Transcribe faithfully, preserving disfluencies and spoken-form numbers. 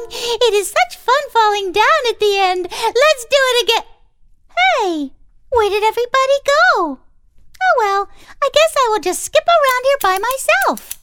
It is such fun falling down at the end. Let's do it again. Hey, where did everybody go? Oh well, I guess I will just skip around here by myself.